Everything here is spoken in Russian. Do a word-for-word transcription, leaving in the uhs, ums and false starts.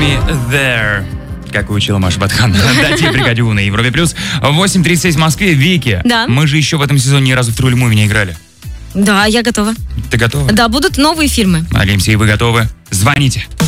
Me There. Как учила Маша Батхан. Дайте бригадю на Европе плюс. восемь тридцать шесть в Москве. Вики, да. Мы же еще в этом сезоне ни разу в True Movie не играли. Да, я готова. Ты готова? Да, будут новые фильмы. Алексей, вы готовы? Звоните.